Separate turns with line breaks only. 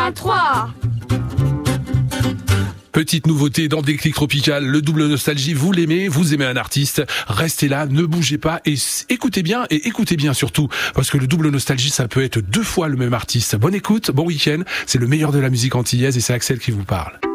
3.
Petite nouveauté dans Déclic Tropical, le double nostalgie, vous l'aimez, vous aimez un artiste, restez là, ne bougez pas et écoutez bien surtout, parce que le double nostalgie, ça peut être 2 fois le même artiste. Bonne écoute, bon week-end, c'est le meilleur de la musique antillaise et c'est Axel qui vous parle.